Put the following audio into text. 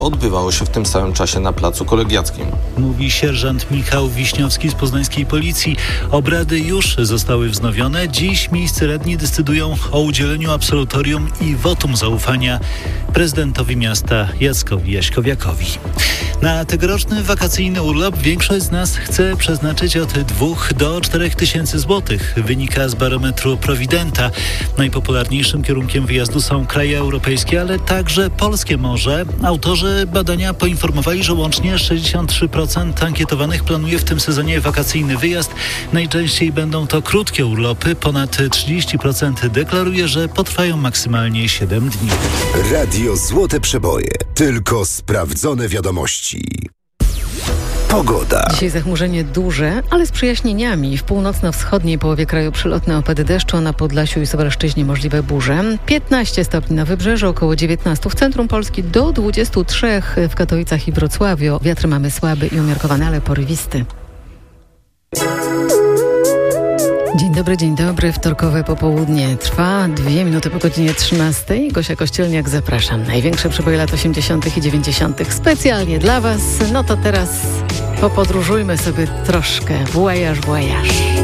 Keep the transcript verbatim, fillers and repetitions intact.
odbywało się w tym samym czasie na Placu Kolegiackim. Mówi sierżant Michał Wiśniowski z poznańskiej policji. Obrady już zostały wznowione. Dziś miejscy radni decydują o udzieleniu absolutorium i wotum zaufania prezydentowi miasta Jackowi Jaśkowiakowi. Na tegoroczny wakacyjny urlop większość z nas chce przeznaczyć od dwóch do czterech tysięcy złotych. Wynika z barometru Prowidenta. Najpopularniejszym kierunkiem wyjazdu są kraje europejskie, ale także polskie morze. Autorzy badania poinformowali, że łącznie sześćdziesiąt trzy procent ankietowanych planuje w tym sezonie wakacyjny wyjazd. Najczęściej będą to krótkie urlopy. Ponad trzydzieści procent deklaruje, że potrwają maksymalnie siedem dni. Radio Złote Przeboje. Tylko sprawdzone wiadomości. Pogoda. Dzisiaj zachmurzenie duże, ale z przejaśnieniami. W północno-wschodniej połowie kraju przelotne opady deszczu, a na Podlasiu i Suwalszczyźnie możliwe burze. piętnaście stopni na wybrzeżu, około dziewiętnaście w centrum Polski, do dwudziestu trzech w Katowicach i Wrocławiu. Wiatr mamy słaby i umiarkowany, ale porywisty. Dzień dobry, dzień dobry. Wtorkowe popołudnie trwa. Dwie minuty po godzinie trzynastej. Gosia Kościelniak, zapraszam. Największe przeboje lat osiemdziesiątych i dziewięćdziesiątych specjalnie dla Was. No to teraz popodróżujmy sobie troszkę. Voyage, voyage.